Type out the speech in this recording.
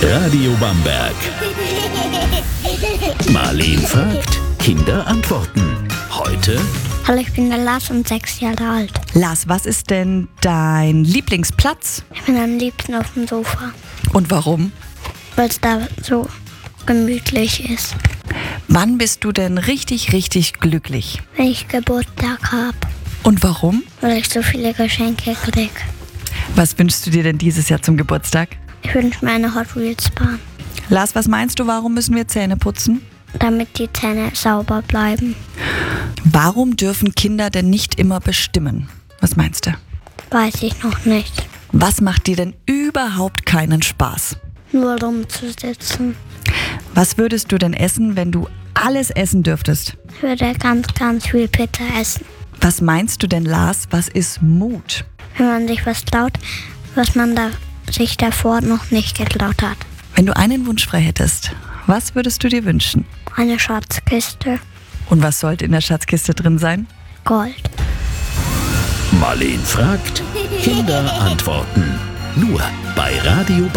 Radio Bamberg. Marleen fragt, Kinder antworten. Heute Hallo, ich bin der Lars und 6 Jahre alt. Lars, was ist denn dein Lieblingsplatz? Ich bin am liebsten auf dem Sofa, Und warum? weil es da so gemütlich ist. Wann bist du denn richtig glücklich? Wenn ich Geburtstag habe, Und warum? weil ich so viele Geschenke kriege. Was wünschst du dir denn dieses Jahr zum Geburtstag? Ich wünsche mir eine Hot Wheels Bahn, Lars, was meinst du, warum müssen wir Zähne putzen? damit die Zähne sauber bleiben. Warum dürfen Kinder denn nicht immer bestimmen? Was meinst du? Weiß ich noch nicht. Was macht dir denn überhaupt keinen Spaß? Nur rumzusitzen. Was würdest du denn essen, wenn du alles essen dürftest? Ich würde ganz viel Pizza essen. Was meinst du denn, Lars, was ist Mut? Wenn man sich was traut, was man sich davor noch nicht getraut hat. Wenn du einen Wunsch frei hättest, was würdest du dir wünschen? Eine Schatzkiste. Und was sollte in der Schatzkiste drin sein? Gold. Marleen fragt, Kinder antworten. Nur bei Radio